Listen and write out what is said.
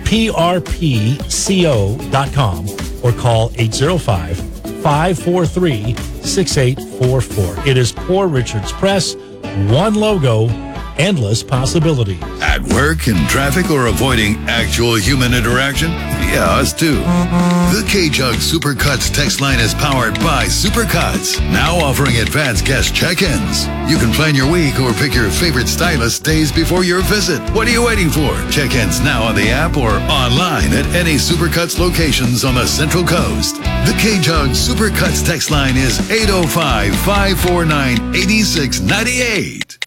prpco.com or call 805-543-6844. It is Poor Richard's Press. One logo, endless possibilities. At work, in traffic, or avoiding actual human interaction? Yeah, us too. The K-Jug Supercuts text line is powered by Supercuts, now offering advanced guest check-ins. You can plan your week or pick your favorite stylist days before your visit. What are you waiting for? Check-ins now on the app or online at any Supercuts locations on the Central Coast. The K-Jug Supercuts text line is 805-549-8698.